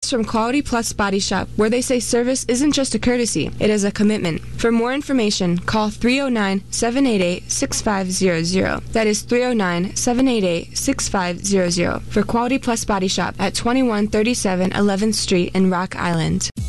That's from Quality Plus Body Shop, where they say service isn't just a courtesy, it is a commitment. For more information, call 309-788-6500. That is 309-788-6500 for Quality Plus Body Shop at 2137 11th Street in Rock Island.